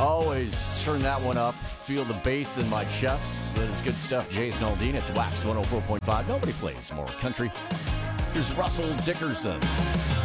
Always turn that one up. Feel the bass in my chest. That is good stuff. Jason Aldean. It's Wax 104.5. Nobody plays more country. Here's Russell Dickerson.